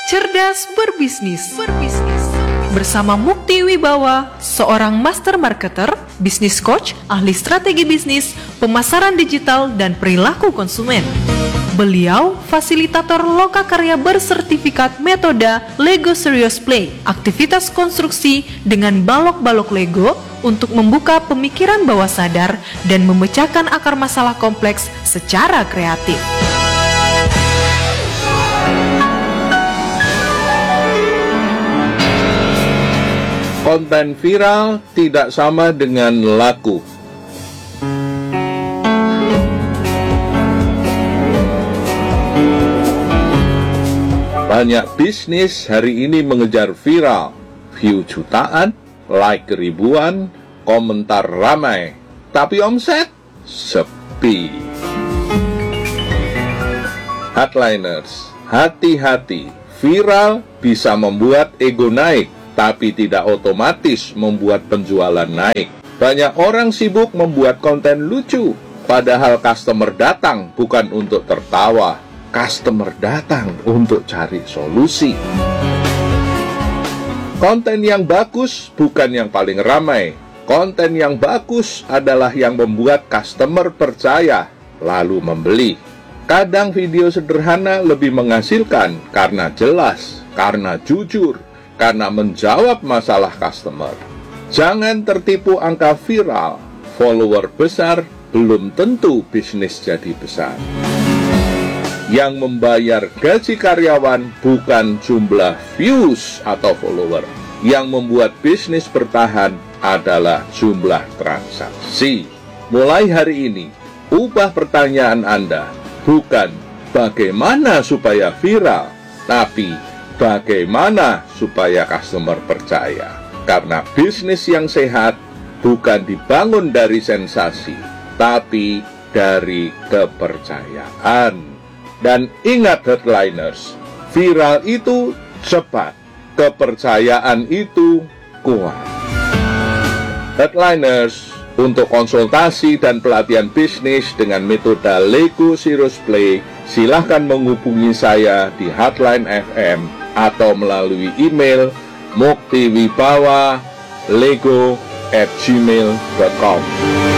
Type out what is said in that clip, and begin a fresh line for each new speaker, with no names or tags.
Cerdas berbisnis. Bersama Mukti Wibawa, seorang master marketer, bisnis coach, ahli strategi bisnis, pemasaran digital, dan perilaku konsumen. Beliau fasilitator lokakarya bersertifikat metode Lego Serious Play, aktivitas konstruksi dengan balok-balok Lego untuk membuka pemikiran bawah sadar dan memecahkan akar masalah kompleks secara kreatif.
Konten viral tidak sama dengan laku. Banyak bisnis hari ini mengejar viral, view jutaan, like ribuan, komentar ramai, tapi omset sepi. Headliners, hati-hati, viral bisa membuat ego naik, tapi tidak otomatis membuat penjualan naik. Banyak orang sibuk membuat konten lucu, padahal customer datang bukan untuk tertawa. Customer datang untuk cari solusi. Konten yang bagus bukan yang paling ramai. Konten yang bagus adalah yang membuat customer percaya, lalu membeli. Kadang video sederhana lebih menghasilkan karena jelas, karena jujur, karena menjawab masalah customer. Jangan tertipu angka viral. Follower besar belum tentu bisnis jadi besar. Yang membayar gaji karyawan bukan jumlah views atau follower. Yang membuat bisnis bertahan adalah jumlah transaksi. Mulai hari ini, ubah pertanyaan Anda. Bukan bagaimana supaya viral, tapi bagaimana supaya customer percaya? Karena bisnis yang sehat bukan dibangun dari sensasi, tapi dari kepercayaan. Dan ingat headliners, viral itu cepat, kepercayaan itu kuat. Headliners, untuk konsultasi dan pelatihan bisnis dengan metode Lego Serious Play, silahkan menghubungi saya di Hotline FM atau melalui email muktiwibawa@gmail.com.